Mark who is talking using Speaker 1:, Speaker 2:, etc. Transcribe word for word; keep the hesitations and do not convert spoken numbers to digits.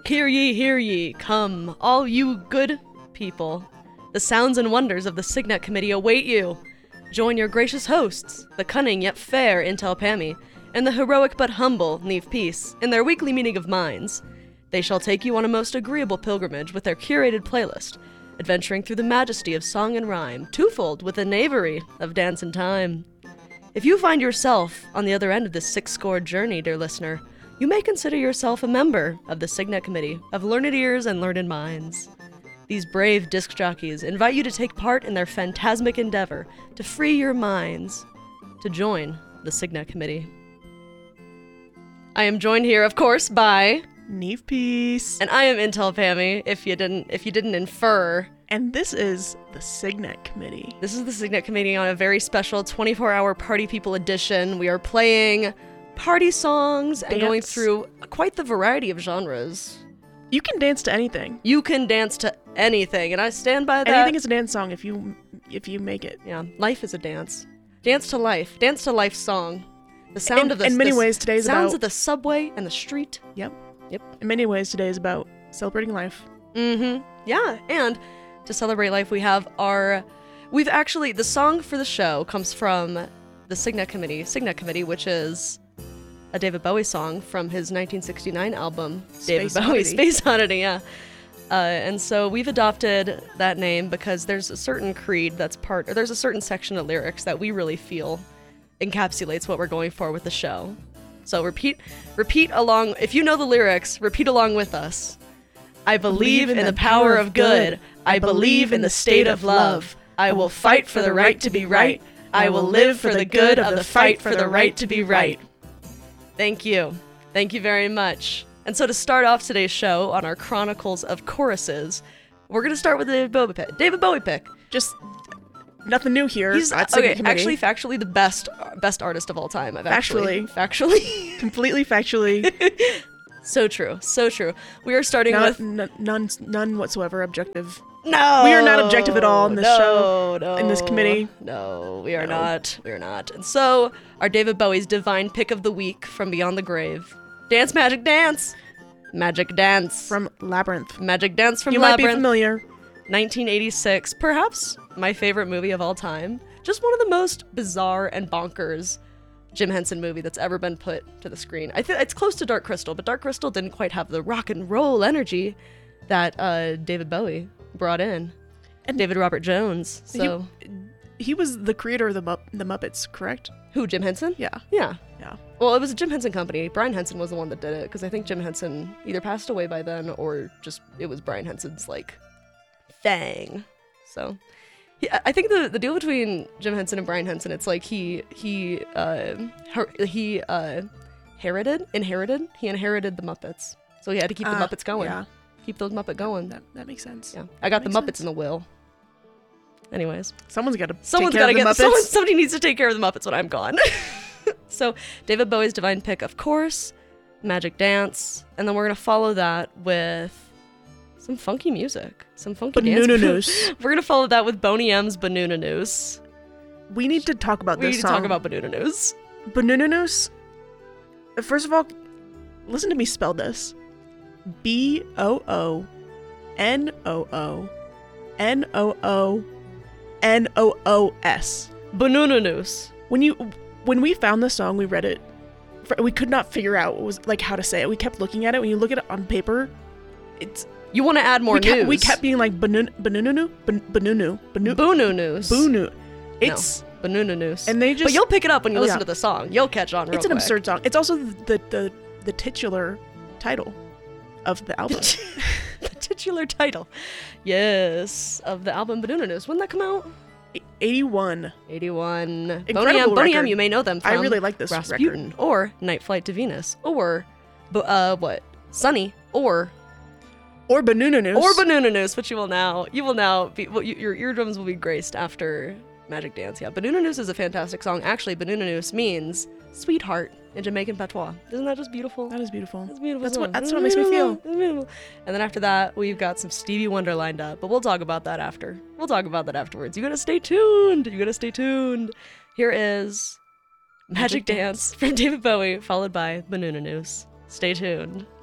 Speaker 1: Hear ye, hear ye, come, all you good people. The sounds and wonders of the Signet Committee await you. Join your gracious hosts, the cunning yet fair Intel Pammy, and the heroic but humble Neve Peace, in their weekly meeting of minds. They shall take you on a most agreeable pilgrimage with their curated playlist, adventuring through the majesty of song and rhyme, twofold with the knavery of dance and time. If you find yourself on the other end of this six-scored journey, dear listener, you may consider yourself a member of the Signet Committee of Learned Ears and Learned Minds. These brave disc jockeys invite you to take part in their phantasmic endeavor to free your minds, to join the Signet Committee. I am joined here, of course, by
Speaker 2: Neve Peace,
Speaker 1: and I am Intel Pammy. If you didn't, if you didn't infer,
Speaker 2: and this is the Signet Committee.
Speaker 1: This is the Signet Committee on a very special twenty-four hour Party People edition. We are playing party songs and
Speaker 2: Dance.
Speaker 1: going through quite the variety of genres.
Speaker 2: You can dance to anything.
Speaker 1: You can dance to anything, and I stand by that.
Speaker 2: Anything is a dance song if you if you make it.
Speaker 1: Yeah, life is a dance. Dance to life. Dance to life song. The sound
Speaker 2: in,
Speaker 1: of the
Speaker 2: in many
Speaker 1: the
Speaker 2: ways today is
Speaker 1: sounds
Speaker 2: about
Speaker 1: of the subway and the street.
Speaker 2: Yep.
Speaker 1: Yep.
Speaker 2: In many ways today is about celebrating life.
Speaker 1: Mm-hmm. Yeah, and to celebrate life, we have our. We've actually the song for the show comes from the Signet Committee. Signet Committee, which is a David Bowie song from his nineteen sixty-nine album, David
Speaker 2: Space
Speaker 1: Bowie,
Speaker 2: Oddity.
Speaker 1: Space Oddity, yeah. Uh, and so we've adopted that name because there's a certain creed that's part, or there's a certain section of lyrics that we really feel encapsulates what we're going for with the show. So repeat, repeat along, if you know the lyrics, repeat along with us. I believe in the power of good. I believe in the state of love. I will fight for the right to be right. I will live for the good of the fight for the right to be right. Thank you. Thank you very much. And so to start off today's show on our Chronicles of Choruses, we're going to start with the David Bowie pick. David Bowie pick.
Speaker 2: Just nothing new here.
Speaker 1: He's
Speaker 2: at Signet
Speaker 1: okay,
Speaker 2: Committee.
Speaker 1: actually factually the best best artist of all time. I've
Speaker 2: Factually.
Speaker 1: Actually, factually.
Speaker 2: completely factually.
Speaker 1: So true. So true. We are starting
Speaker 2: not,
Speaker 1: with
Speaker 2: n- none none whatsoever objective.
Speaker 1: No.
Speaker 2: We are not objective at all in this
Speaker 1: no,
Speaker 2: show,
Speaker 1: no,
Speaker 2: in this committee.
Speaker 1: No, we are
Speaker 2: No.
Speaker 1: not. We are not. And so, our David Bowie's divine pick of the week from Beyond the Grave. Dance Magic Dance. Magic Dance.
Speaker 2: From Labyrinth.
Speaker 1: Magic Dance from
Speaker 2: you might
Speaker 1: Labyrinth.
Speaker 2: be familiar.
Speaker 1: nineteen eighty-six. Perhaps my favorite movie of all time. Just one of the most bizarre and bonkers Jim Henson movie that's ever been put to the screen. I think it's close to Dark Crystal, but Dark Crystal didn't quite have the rock and roll energy that uh, David Bowie brought in, and David Robert Jones. So
Speaker 2: He, he was the creator of the Mupp- the Muppets, correct?
Speaker 1: who? Jim Henson?
Speaker 2: Yeah.
Speaker 1: Yeah.
Speaker 2: Yeah.
Speaker 1: Well, it was a Jim Henson company. Brian Henson was the one that did it because I think Jim Henson either passed away by then or just it was Brian Henson's like thing. So. He, I think the, the deal between Jim Henson and Brian Henson, it's like he he uh, her, he uh, inherited inherited he inherited the Muppets, so he had to keep the
Speaker 2: Ah,
Speaker 1: Muppets going,
Speaker 2: Yeah.
Speaker 1: keep those Muppet going.
Speaker 2: That, that makes sense.
Speaker 1: Yeah, I got the
Speaker 2: Makes
Speaker 1: Muppets
Speaker 2: sense.
Speaker 1: in the will. Anyways,
Speaker 2: Someone's got to
Speaker 1: someone's
Speaker 2: take care
Speaker 1: got to
Speaker 2: of the
Speaker 1: get
Speaker 2: Muppets.
Speaker 1: someone, somebody needs to take care of the Muppets when I'm gone. So David Bowie's divine pick, of course, Magic Dance, and then we're gonna follow that with some funky music, some funky dance.
Speaker 2: Banana Noose.
Speaker 1: We're gonna follow that with Boney M's Banana Noose.
Speaker 2: We need to talk about
Speaker 1: We
Speaker 2: this
Speaker 1: need to
Speaker 2: song.
Speaker 1: talk about Banana Noose.
Speaker 2: Banana Noose. First of all, listen to me spell this. B O O N O O N O O N O O S.
Speaker 1: Banana Noose.
Speaker 2: When you when we found this song, we read it. We could not figure out what was like how to say it. We kept looking at it. When you look at it on paper, it's
Speaker 1: You want to add more
Speaker 2: we kept,
Speaker 1: news?
Speaker 2: we kept being like banana banana banana banana
Speaker 1: Boonu Noose.
Speaker 2: Boonu. It's
Speaker 1: no, Banana Noose.
Speaker 2: and they just
Speaker 1: but you'll pick it up when you
Speaker 2: Oh,
Speaker 1: listen
Speaker 2: yeah.
Speaker 1: to the song. You'll catch on real
Speaker 2: it's an
Speaker 1: quick.
Speaker 2: absurd song. It's also the the the titular title of the album.
Speaker 1: The titular title. Yes, of the album Banana Noose. When did that come out?
Speaker 2: eighty-one.
Speaker 1: eighty-one. Boney
Speaker 2: Incredible
Speaker 1: M, Boney M,
Speaker 2: record.
Speaker 1: you may know them from
Speaker 2: I really like this
Speaker 1: Rasputin,
Speaker 2: record.
Speaker 1: or Night Flight to Venus, or, bu- uh, what? Sunny, or,
Speaker 2: Or Banana Noose.
Speaker 1: or Banana Noose, which you will now, you will now be, well, you, your eardrums will be graced after Magic Dance. Yeah, Banana Noose is a fantastic song. Actually, Banana Noose means sweetheart in Jamaican patois. Isn't that just beautiful?
Speaker 2: That is beautiful.
Speaker 1: That's beautiful.
Speaker 2: That's
Speaker 1: song.
Speaker 2: what that's
Speaker 1: It's
Speaker 2: what makes me
Speaker 1: beautiful.
Speaker 2: feel.
Speaker 1: It's beautiful. And then after that, we've got some Stevie Wonder lined up, but we'll talk about that after. We'll talk about that afterwards. You gotta stay tuned. You gotta stay tuned. Here is Magic,
Speaker 2: Magic
Speaker 1: Dance from David Bowie, followed by Banana Noose. Stay tuned.